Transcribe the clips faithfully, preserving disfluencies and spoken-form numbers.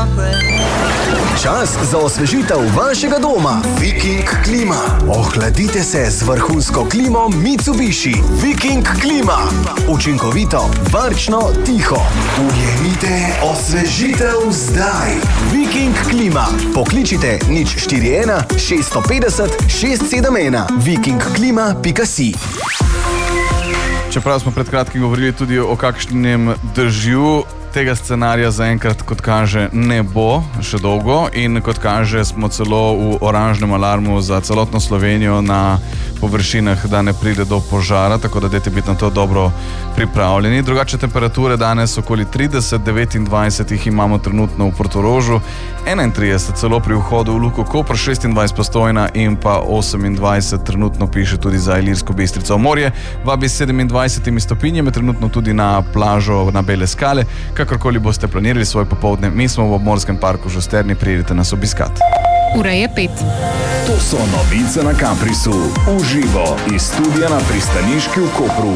Čas za osvežitev vašega doma. Viking klima. Ohladite se z vrhunsko klimo Mitsubishi. Viking klima. Učinkovito, varčno, tiho. Ujemite osvežitev zdaj. Viking klima. Pokličite nič štiri ena šest pet nula šest sedem ena. viking klima pika si. Čeprav smo pred kratkim govorili tudi o kakšnem dežju, tega scenarija zaenkrat, kot kaže, ne bo še dolgo in kot kaže, smo celo v oranžnem alarmu za celotno Slovenijo na površinah, da ne pride do požara, tako da dajte biti na to dobro pripravljeni. Drugače temperature danes okoli trideset, devetindvajset jih imamo trenutno v Portorožu, enaintrideset celo pri vhodu v Luko Koper, šestindvajset Postojna in pa osemindvajset trenutno piše tudi za Ilirsko Bistrico. Morje vabi s sedemindvajsetimi stopinjami, trenutno tudi na plažo na Bele skale. Kakorkoli boste planirali svoj popoldne, mi smo v obmorskem parku Žusterni, pridite nas obiskat. Ura je pet. To so novice na Caprisu. Uživo iz studia na pristaniški v Kopru.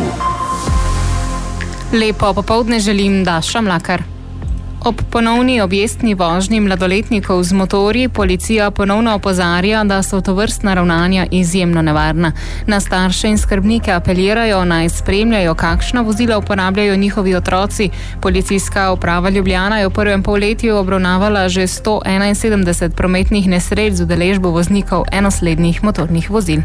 Lepo popoldne želim, Daša Mlakar. Ob ponovni objestni vožnji mladoletnikov z motorji policija ponovno opozarja, da so tovrstna ravnanja izjemno nevarna. Na starše in skrbnike apelirajo, naj spremljajo, kakšna vozila uporabljajo njihovi otroci. Policijska uprava Ljubljana je v prvem polletju obravnavala že sto enainsedemdeset prometnih nesreč z udeležbo voznikov enoslednih motornih vozil.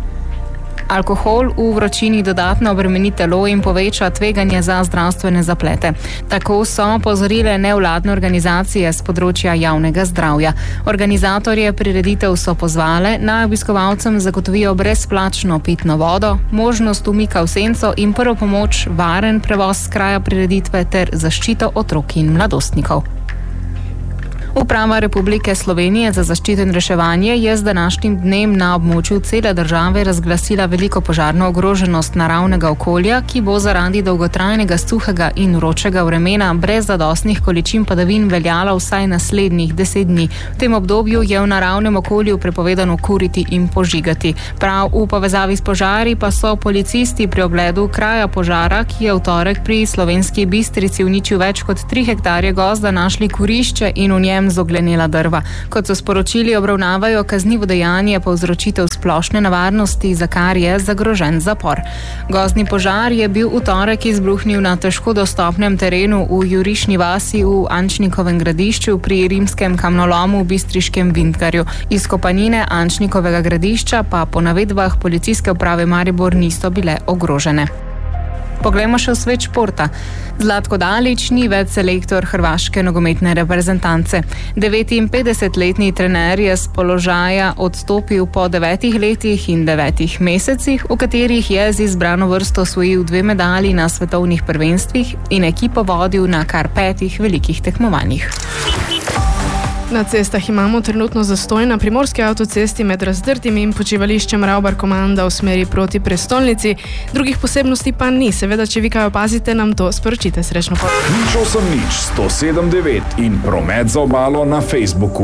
Alkohol v vročini dodatno obremeni telo in poveča tveganje za zdravstvene zaplete. Tako so opozorile nevladne organizacije z področja javnega zdravja. Organizatorje prireditev so pozvale, naj obiskovalcem zagotovijo brezplačno pitno vodo, možnost umika v senco in prvo pomoč, varen prevoz s kraja prireditve ter zaščito otrok in mladostnikov. Uprava Republike Slovenije za zaščito in reševanje je z današnjim dnem na območju cele države razglasila veliko požarno ogroženost naravnega okolja, ki bo zaradi dolgotrajnega suhega in vročega vremena brez zadostnih količin padavin veljala vsaj naslednjih deset dni. V tem obdobju je v naravnem okolju prepovedano kuriti in požigati. Prav v povezavi s požari pa so policisti pri ogledu kraja požara, ki je v torek pri Slovenski Bistrici uničil več kot tri hektarje gozda, našli kurišče in v njem zoglenela drva. Kot so sporočili, obravnavajo kaznivo dejanje povzročitev splošne nevarnosti, za kar je zagrožen zapor. Gozdni požar je bil v torek izbruhnil na težko dostopnem terenu v Jurišni vasi v Ančnikovem gradišču pri rimskem kamnolomu v Bistriškem Vintgarju. Izkopanine Ančnikovega gradišča pa po navedbah policijske uprave Maribor niso bile ogrožene. Poglejmo še v svet športa. Zlatko Dalić ni več selektor hrvaške nogometne reprezentance. devetinpetdesetletni trener je z položaja odstopil po devetih letih in devetih mesecih, v katerih je z izbrano vrsto osvojil dve medalji na svetovnih prvenstvih in ekipo vodil na kar petih velikih tekmovanjih. Na cestah imamo trenutno zastoj na primorski avtocesti med Razdrtim in počivališčem Ravbar-Komanda v smeri proti prestolnici. Drugih posebnosti pa ni. Seveda, če vi kaj opazite, nam to sporočite. Srečno pot. Nič osem nič sto sedem devet in promet za obalo na Facebooku.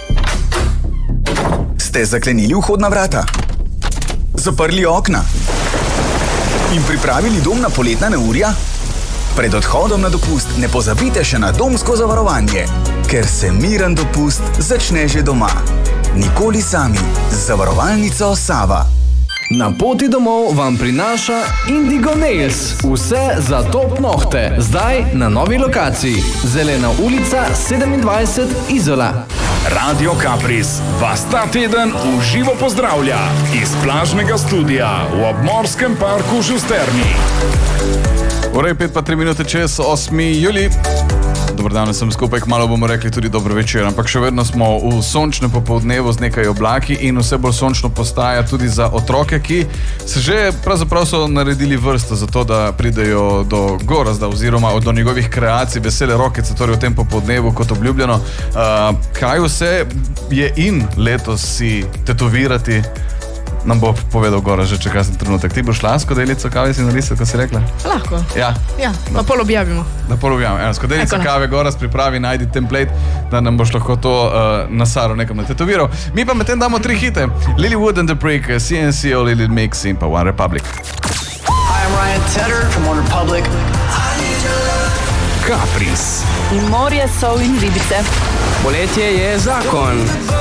Ste zaklenili vhodna vrata? Zaprli okna? In pripravili dom na poletna neurja? Pred odhodom na dopust ne pozabite še na domsko zavarovanje, ker se miren dopust začne že doma. Nikoli sami. Z zavarovalnico Sava. Na poti domov vam prinaša Indigo Nails. Vse za top nohte. Zdaj na novi lokaciji. Zelena ulica sedemindvajset Izola. Radio Capris vas ta teden v živo pozdravlja iz plažnega studia v obmorskem parku Žusterni. Urej, pet pa tri minute čez osmi julij. Dobar dan, sem skupaj, kmalu bomo rekli tudi dobro večer, ampak še vedno smo v sončnem popoldnevu z nekaj oblaki in vse bolj sončno postaja tudi za otroke, ki se že pravzaprav so naredili vrsto za to, da pridejo do Gorazda oziroma do njegovih kreacij. Vesele rokice, torej v tem popoldnevu kot obljubljeno. Uh, kaj vse je in letos si tetovirati? Nam bo povedal Gorazd že čekasen trenutek. Ti boš šla skodelico kave si narisati, ko si rekla? Lahko. Ja. Ja, pa pol objavimo. Da pol objavimo. Eno, skodelico Eko, kave, Gorazd pripravi, najdi template, da nam boš lahko to uh, nasaro nekam natetoviral. Mi pa medtem damo tri hite. Lilywood and the Prick, C N C O, Lily Mix in pa One Republic. Hi, I'm Ryan Tedder from One Republic. I need your love. Kapris. In morje, sol in ribice. Poletje je zakon.